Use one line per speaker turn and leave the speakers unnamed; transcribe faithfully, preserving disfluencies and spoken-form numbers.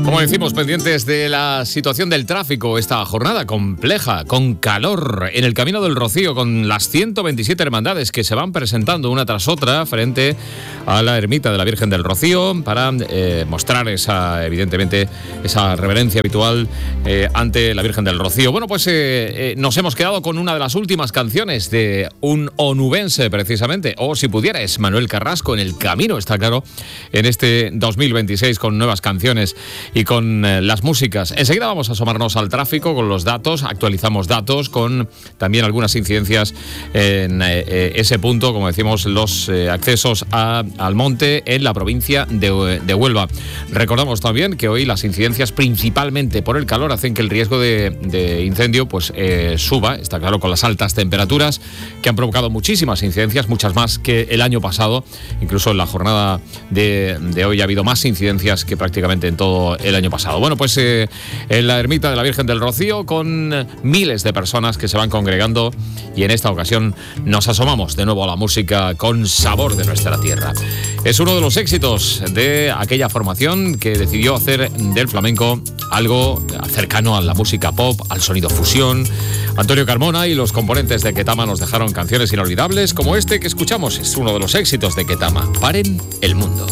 Como decimos, pendientes de la situación del tráfico, esta jornada compleja, con calor, en el Camino del Rocío, con las ciento veintisiete hermandades que se van presentando una tras otra frente a la ermita de la Virgen del Rocío para eh, mostrar esa, evidentemente, esa reverencia habitual eh, ante la Virgen del Rocío. Bueno, pues eh, eh, nos hemos quedado con una de las últimas canciones de un onubense, precisamente, o si pudiera, es Manuel Carrasco, en el camino, está claro, en este dos mil veintiséis, con nuevas canciones y con eh, las músicas. Enseguida vamos a asomarnos al tráfico con los datos, actualizamos datos con también algunas incidencias en eh, ese punto, como decimos, los eh, accesos a, al monte en la provincia de, de Huelva. Recordamos también que hoy las incidencias, principalmente por el calor, hacen que el riesgo de, de incendio pues eh, suba, está claro, con las altas temperaturas que han provocado muchísimas incidencias, muchas más que el año pasado. Incluso en la jornada de, de hoy ha habido más incidencias que prácticamente en todo el año pasado. Bueno, pues eh, en la ermita de la Virgen del Rocío, con miles de personas que se van congregando, y en esta ocasión nos asomamos de nuevo a la música con sabor de nuestra tierra. Es uno de los éxitos de aquella formación que decidió hacer del flamenco algo cercano a la música pop, al sonido fusión. Antonio Carmona y los componentes de Ketama nos dejaron canciones inolvidables como este que escuchamos. Es uno de los éxitos de Ketama, Paren el Mundo.